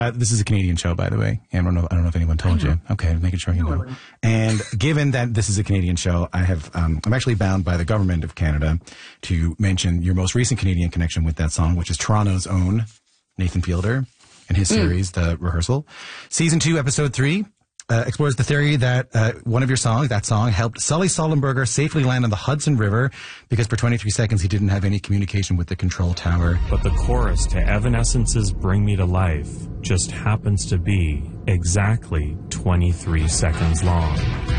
This is a Canadian show, by the way. I don't know if anyone told you. Okay, making sure you know. And given that this is a Canadian show, I'm actually bound by the government of Canada to mention your most recent Canadian connection with that song, which is Toronto's own Nathan Fielder and his series, The Rehearsal. Season 2, Episode 3. Explores the theory that one of your songs, that song, helped Sully Sullenberger safely land on the Hudson River because for 23 seconds he didn't have any communication with the control tower. But the chorus to Evanescence's Bring Me to Life just happens to be exactly 23 seconds long.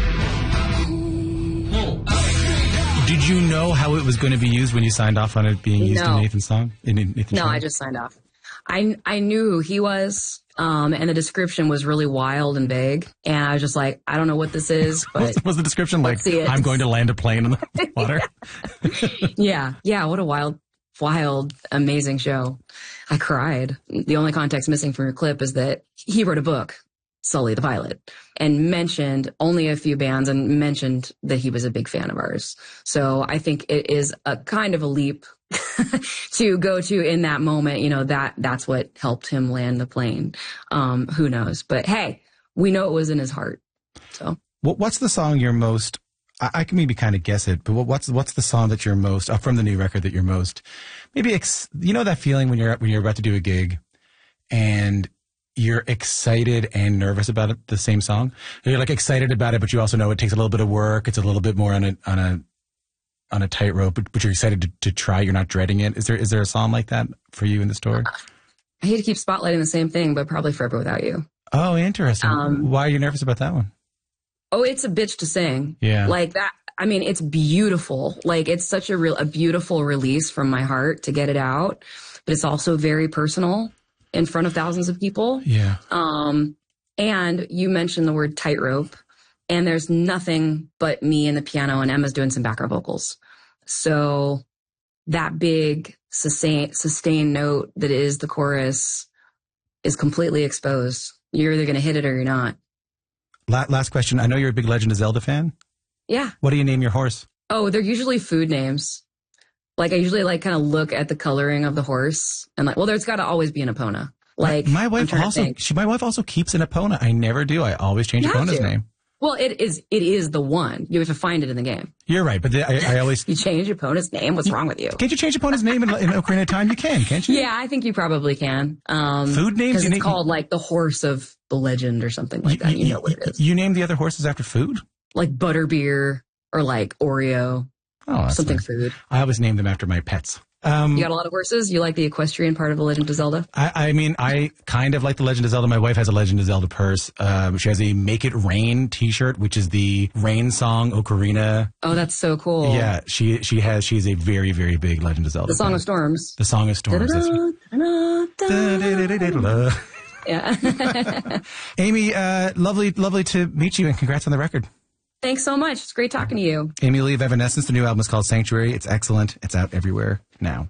Did you know how it was going to be used when you signed off on it being used in Nathan's song? I just signed off. I knew who he was. And the description was really wild and vague. And I was just like, I don't know what this is, but was the description like, I'm going to land a plane in the water? Yeah. What a wild, amazing show. I cried. The only context missing from your clip is that he wrote a book, Sully the Pilot, and mentioned only a few bands and mentioned that he was a big fan of ours. So I think it is a kind of a leap to go to in that moment, that's what helped him land the plane. Who knows? But hey, we know it was in his heart. So what's the song you're most, I can maybe kind of guess it, but what's the song that you're most, from the new record that you're most, maybe, that feeling when you're about to do a gig and you're excited and nervous about it, the same song? You're like excited about it, but you also know it takes a little bit of work. It's a little bit more on a tightrope, but you're excited to try. You're not dreading it. Is there a song like that for you in the store? I hate to keep spotlighting the same thing, but probably Forever Without You. Oh, interesting. Why are you nervous about that one? Oh, it's a bitch to sing. Yeah. Like that. I mean, it's beautiful. Like it's such a beautiful release from my heart to get it out, but it's also very personal in front of thousands of people. Yeah. And you mentioned the word tightrope. And there's nothing but me and the piano, and Emma's doing some background vocals. So that big sustained note that is the chorus is completely exposed. You're either going to hit it or you're not. Last question. I know you're a big Legend of Zelda fan. Yeah. What do you name your horse? Oh, they're usually food names. Like I usually kind of look at the coloring of the horse and there's got to always be an Epona. Like my wife also keeps an Epona. I never do. I always change Epona's name. Well, it is the one. You have to find it in the game. You're right, but I always... You change Epona's name? What's wrong with you? Can't you change Epona's name in Ocarina of Time? You can, can't you? Yeah, I think you probably can. Food names? Because it's called the horse of the legend or something like that. You know what it is. You name the other horses after food? Like Butterbeer or Oreo. Oh, that's something nice. Food. I always name them after my pets. You got a lot of horses? You like the equestrian part of The Legend of Zelda? I mean, I kind of like The Legend of Zelda. My wife has a Legend of Zelda purse. She has a Make It Rain t-shirt, which is the rain song Ocarina. Oh, that's so cool. Yeah, she's a very, very big Legend of Zelda. The Song of Storms. The Song of Storms. Yeah. Amy, lovely to meet you, and congrats on the record. Thanks so much. It's great talking to you. Amy Lee of Evanescence. The new album is called Sanctuary. It's excellent. It's out everywhere now.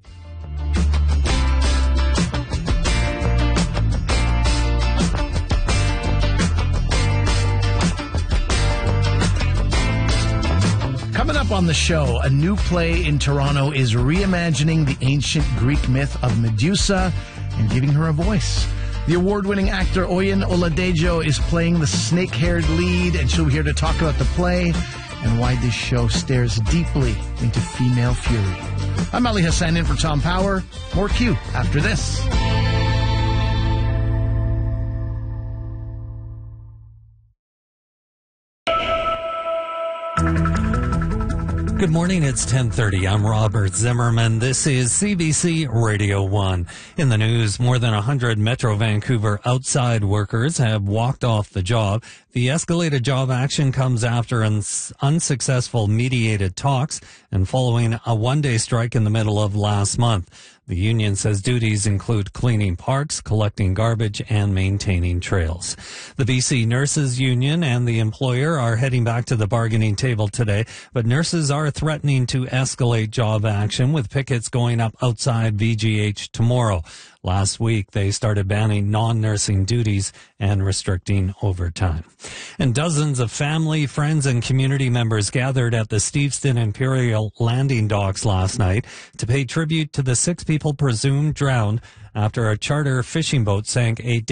Coming up on the show, a new play in Toronto is reimagining the ancient Greek myth of Medusa and giving her a voice. The award-winning actor Oyin Oladejo is playing the snake-haired lead, and she'll be here to talk about the play and why this show stares deeply into female fury. I'm Ali Hassan in for Tom Power. More Q after this. Good morning, it's 10:30. I'm Robert Zimmerman. This is CBC Radio 1. In the news, more than 100 Metro Vancouver outside workers have walked off the job. The escalated job action comes after unsuccessful mediated talks and following a one-day strike in the middle of last month. The union says duties include cleaning parks, collecting garbage, and maintaining trails. The BC Nurses Union and the employer are heading back to the bargaining table today, but nurses are threatening to escalate job action with pickets going up outside VGH tomorrow. Last week, they started banning non-nursing duties and restricting overtime. And dozens of family, friends, and community members gathered at the Steveston Imperial Landing Docks last night to pay tribute to the 6 people presumed drowned after a charter fishing boat sank 8 days